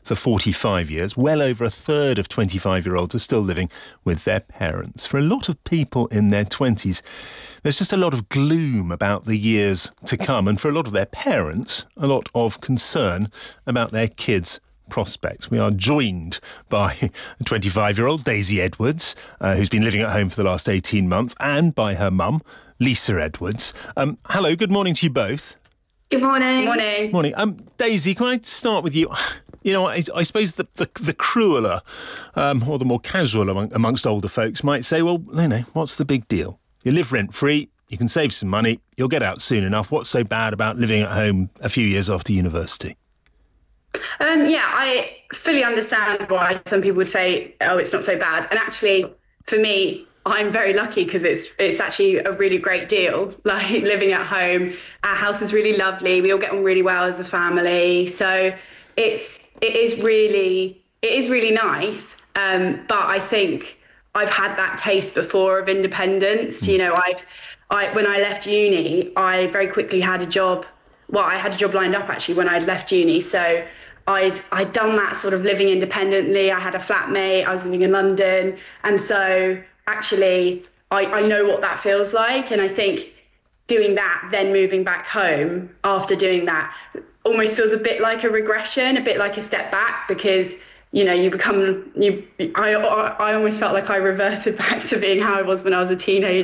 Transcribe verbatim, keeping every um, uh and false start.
for forty-five years. Well over a third of twenty-five-year-olds are still living with their parents. For a lot of people in their twenties, there's just a lot of gloom about the years to come. And for a lot of their parents, a lot of concern about their kids' prospects. We are joined by a twenty-five-year-old, Daisy Edwards, uh, who's been living at home for the last eighteen months, and by her mum, Lisa Edwards. Um, hello, good morning to you both. Good morning. Morning. Morning. Um, Daisy, can I start with you? You know, I, I suppose the, the, the crueler um, or the more casual among, amongst older folks might say, well, you know, what's the big deal? You live rent-free, you can save some money, you'll get out soon enough. What's so bad about living at home a few years after university? Um, yeah, I fully understand why some people would say, oh, it's not so bad. And actually, for me, I'm very lucky because it's it's actually a really great deal. Like living at home, our house is really lovely. We all get on really well as a family. So it's it is really it is really nice. Um, but I think I've had that taste before of independence. Mm. You know, I've I when I left uni, I very quickly had a job. Well, I had a job lined up actually when I'd left uni. So I'd I'd done that sort of living independently. I had a flatmate. I was living in London, and so actually I, I know what that feels like. And I think doing that, then moving back home after doing that, almost feels a bit like a regression, a bit like a step back, because you know you become you. I I almost felt like I reverted back to being how I was when I was a teenager.